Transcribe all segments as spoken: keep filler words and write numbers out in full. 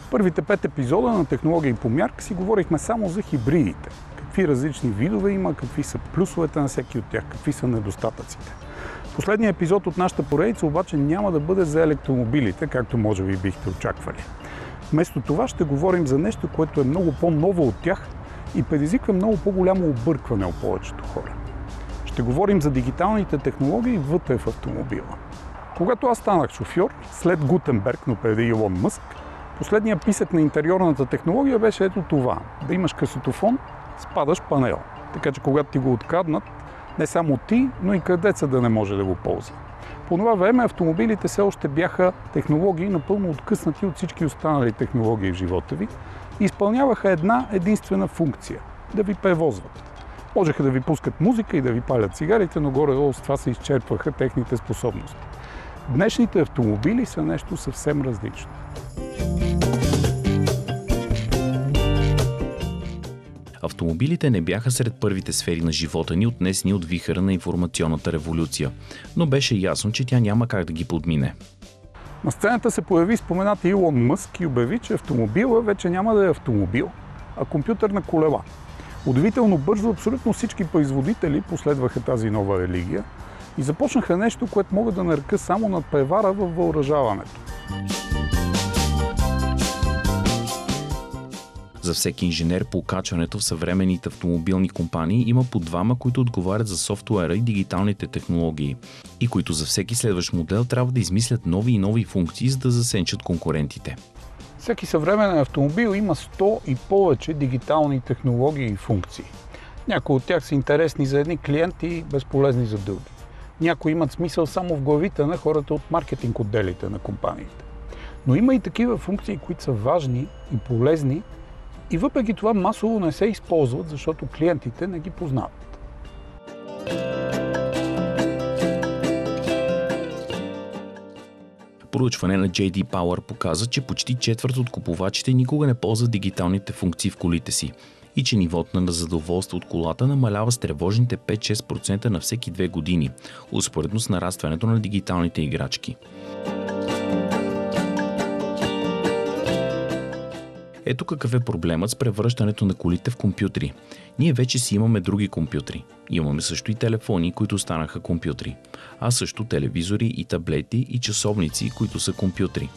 Първите пет епизода на Технологии по мярка си говорихме само за хибридите. Какви различни видове има, какви са плюсовете на всеки от тях, какви са недостатъците. Последният епизод от нашата поредица обаче няма да бъде за електромобилите, както може би бихте очаквали. Вместо това ще говорим за нещо, което е много по-ново от тях и предизвиква много по-голямо объркване у повечето хора. Ще говорим за дигиталните технологии вътре в автомобила. Когато аз станах шофьор, след Гутенберг, но преди Илон Мъск, последният писък на интериорната технология беше ето това. Да имаш късотофон с падащ панел. Така че когато ти го откраднат, не само ти, но и крадеца да не може да го ползва. По това време автомобилите все още бяха технологии напълно откъснати от всички останали технологии в живота ви и изпълняваха една единствена функция – да ви превозват. Можеха да ви пускат музика и да ви палят цигарите, но горе-долу с това се изчерпваха техните способности. Днешните автомобили са нещо съвсем различно. Автомобилите не бяха сред първите сфери на живота ни, отнесени от вихъра на информационната революция, но беше ясно, че тя няма как да ги подмине. На сцената се появи споменат Илон Мъск и обяви, че автомобила вече няма да е автомобил, а компютърна колела. Удивително бързо абсолютно всички производители последваха тази нова религия и започнаха нещо, което мога да нарека само надпревара във въоръжаването. За всеки инженер по качването в съвременните автомобилни компании има по двама, които отговарят за софтуера и дигиталните технологии и които за всеки следващ модел трябва да измислят нови и нови функции, за да засенчат конкурентите. Всеки съвременен автомобил има сто и повече дигитални технологии и функции. Някои от тях са интересни за едни клиенти и безполезни за други. Някои имат смисъл само в главите на хората от маркетинг отделите на компаниите. Но има и такива функции, които са важни и полезни, и въпреки това масово не се използват, защото клиентите не ги познават. Проучване на Джей Ди Power показа, че почти четвърт от купувачите никога не ползват дигиталните функции в колите си и че нивото на задоволство от колата намалява с тревожните пет до шест процента на всеки две години, успоредно с нарастването на дигиталните играчки. Ето какъв е проблемът с превръщането на колите в компютри. Ние вече си имаме други компютри. Имаме също и телефони, които станаха компютри. А също телевизори и таблети и часовници, които са компютри.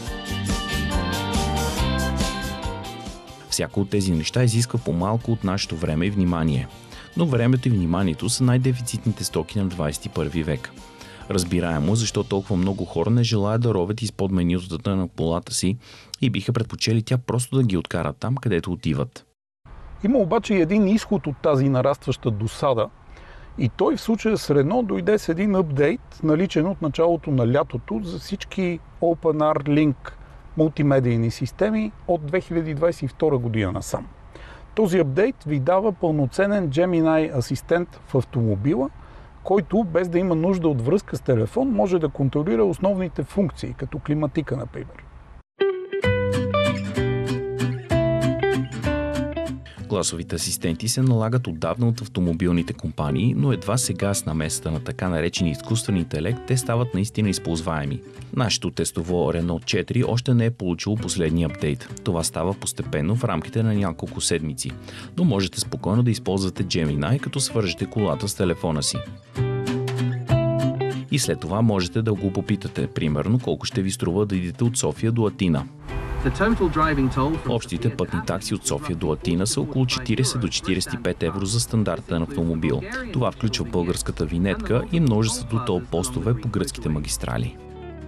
Всяко от тези неща изисква по-малко от нашето време и внимание. Но времето и вниманието са най-дефицитните стоки на двадесет и първи век. Разбираемо, защо толкова много хора не желаят да ровят изпод менютата на колата си и биха предпочели тя просто да ги откарат там, където отиват. Има обаче и един изход от тази нарастваща досада и той в случая с Рено дойде с един апдейт, наличен от началото на лятото за всички OpenR-Link мултимедийни системи от две хиляди двадесет и втора година насам. Този апдейт ви дава пълноценен Gemini асистент в автомобила, който без да има нужда от връзка с телефон може да контролира основните функции, като климатика, например. Гласовите асистенти се налагат отдавна от автомобилните компании, но едва сега с намесата на така наречени изкуствен интелект те стават наистина използваеми. Нашето тестово Renault четири още не е получило последния апдейт. Това става постепенно в рамките на няколко седмици, но можете спокойно да използвате Gemini, като свържете колата с телефона си. И след това можете да го попитате, примерно колко ще ви струва да идете от София до Атина. Общите пътни такси от София до Атина са около четиридесет до четиридесет и пет евро за стандартен автомобил. Това включва българската винетка и множеството тол-постове по гръцките магистрали.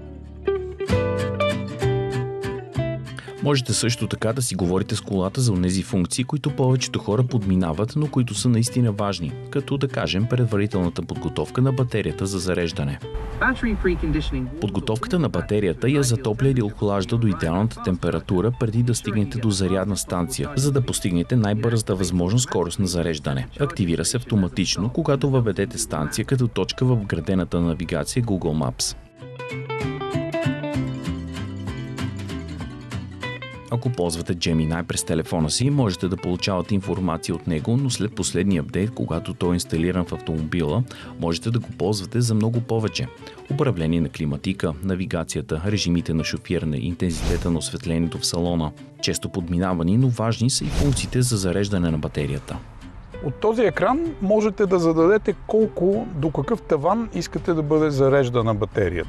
Можете също така да си говорите с колата за онези функции, които повечето хора подминават, но които са наистина важни, като да кажем предварителната подготовка на батерията за зареждане. Подготовката на батерията я затопля или охлажда до идеалната температура преди да стигнете до зарядна станция, за да постигнете най-бързата възможна скорост на зареждане. Активира се автоматично, когато въведете станция като точка в вградената навигация Google Maps. Ако ползвате Gemini през телефона си, можете да получавате информация от него, но след последния апдейт, когато той е инсталиран в автомобила, можете да го ползвате за много повече. Управление на климатика, навигацията, режимите на шофиране, интензитета на осветлението в салона. Често подминавани, но важни са и функциите за зареждане на батерията. От този екран можете да зададете колко, до какъв таван искате да бъде зареждана батерията.